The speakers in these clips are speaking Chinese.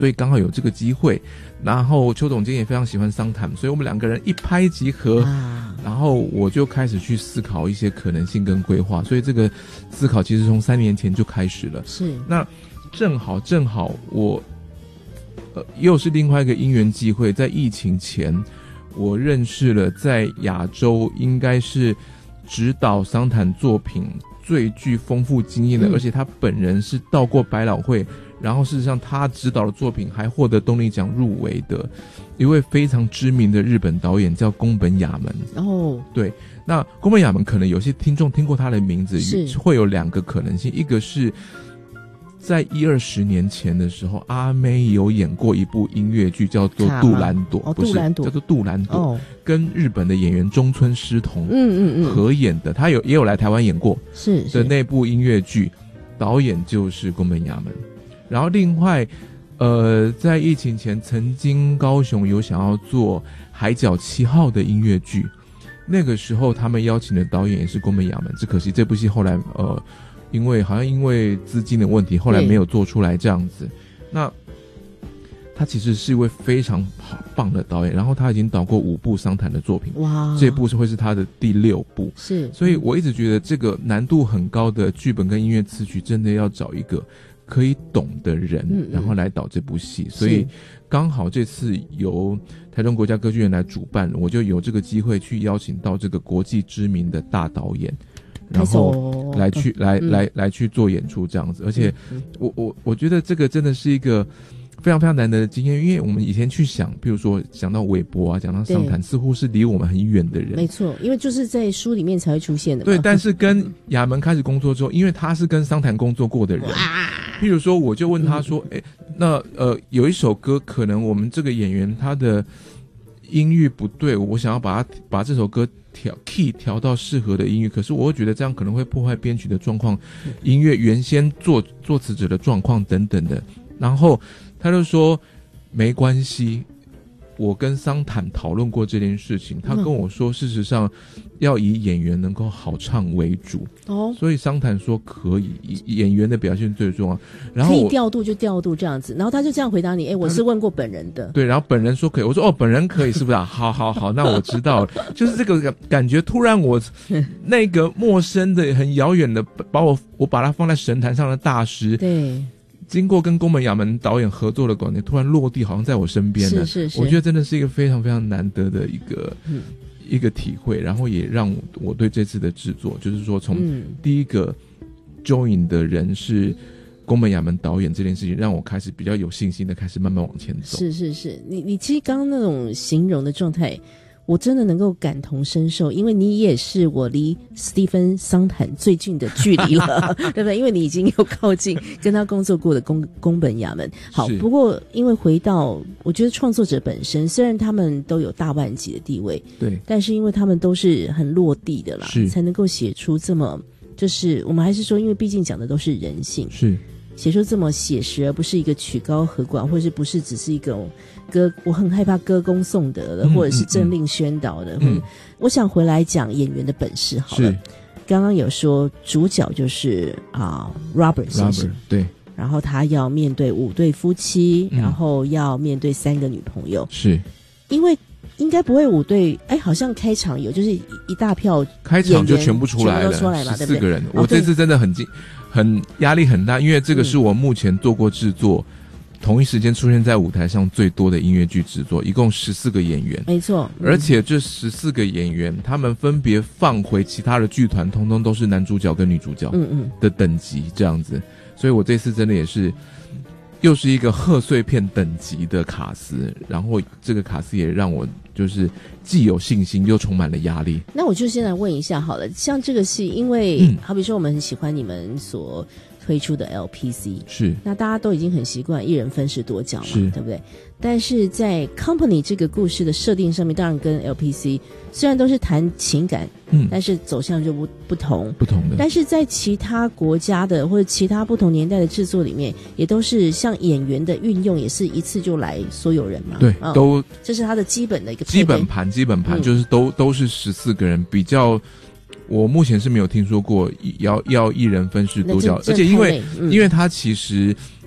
所以刚好有这个机会，然后邱总监也非常喜欢桑坦，所以我们两个人一拍即合，然后我就开始去思考一些可能性跟规划，所以这个思考其实从3年前就开始了。 是， 那正好我又是另外一个因缘际会，在疫情前我认识了在亚洲应该是指导桑坦作品最具丰富经验的，而且他本人是到过百老汇，然后事实上他指导的作品还获得东立奖入围的一位非常知名的日本导演，叫宫本雅门。 哦， 对，那宫本雅门可能有些听众听过他的名字，会有2个可能性，一个是在10-20年前的时候，阿妹有演过一部音乐剧叫做《杜兰朵》，不是叫做《杜兰朵》，跟日本的演员中村狮童合演的，他也有来台湾演过的那部音乐剧，导演就是宫本雅门。然后另外在疫情前曾经高雄有想要做海角7号的音乐剧，那个时候他们邀请的导演也是宫本雅门，只可惜这部戏后来因为资金的问题，后来没有做出来这样子。那他其实是一位非常棒的导演，然后他已经导过5部桑坦的作品，哇，这部会是他的第6部， 是。 所以我一直觉得这个难度很高的剧本跟音乐词曲，真的要找一个可以懂的人，然后来导这部戏。所以刚好这次由台中国家歌剧院来主办，我就有这个机会去邀请到这个国际知名的大导演，然后来去做演出这样子。而且我觉得这个真的是一个非常非常难得的经验，因为我们以前去想，比如说讲到韦伯啊，讲到桑坦，似乎是离我们很远的人。没错， 因为就是在书里面才会出现的嘛。 对，但是跟雅门开始工作之后，因为他是跟桑坦工作过的人，譬如说我就问他说，那有一首歌，可能我们这个演员他的音域不对，我想要把这首歌key 调到适合的音域，可是我会觉得这样可能会破坏编曲的状况，音乐原先作词者的状况等等的。然后他就说没关系，我跟桑坦讨论过这件事情，他跟我说事实上要以演员能够好唱为主，所以桑坦说可以，演员的表现最重要，然后可以调度就调度这样子。然后他就这样回答你，我是问过本人的。 对，然后本人说可以，我说本人可以是不是啊？好，那我知道了。就是这个感觉，突然我那个陌生的很遥远的我把他放在神坛上的大师，对，经过跟宫本雅门导演合作的观点，突然落地，好像在我身边了。是，我觉得真的是一个非常非常难得的一个体会，然后也让我对这次的制作，就是说从第一个 join 的人是宫本雅门导演这件事情，让我开始比较有信心的开始慢慢往前走。是，你其实刚刚那种形容的状态，我真的能够感同身受，因为你也是我离史蒂芬·桑坦最近的距离了，对不对？因为你已经有靠近跟他工作过的宫本雅门。好，不过因为回到，我觉得创作者本身，虽然他们都有大腕级的地位，对，但是因为他们都是很落地的啦，才能够写出这么，就是我们还是说，因为毕竟讲的都是人性，是写出这么写实，而不是一个曲高和寡，或是不是只是一个我很害怕歌功颂德的，或者是政令宣导的。我想回来讲演员的本事好了。刚刚有说主角就是Robert 先生，对，然后他要面对5对夫妻，然后要面对3个女朋友，是因为应该不会5对，好像开场有就是一大票开场就全部出来了，14个人。我这次真的很压力很大，因为这个是我目前做过制作同一时间出现在舞台上最多的音乐剧制作，一共14个演员，没错。而且这14个演员他们分别放回其他的剧团，通通都是男主角跟女主角的等级这样子。所以我这次真的也是又是一个贺岁片等级的卡司，然后这个卡司也让我就是既有信心又充满了压力。那我就先来问一下好了，像这个戏，因为好比说我们很喜欢你们所推出的 LPC， 是那大家都已经很习惯一人分饰多角嘛，对不对？但是在 Company 这个故事的设定上面，当然跟 LPC 虽然都是谈情感，但是走向就不同的。但是在其他国家的或者其他不同年代的制作里面，也都是像演员的运用，也是一次就来所有人嘛。对，都这是他的基本的一个基本盘，就是都是14个人比较。我目前是没有听说过要一人分饰多角，而且因为他其实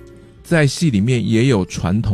在戏里面也有传统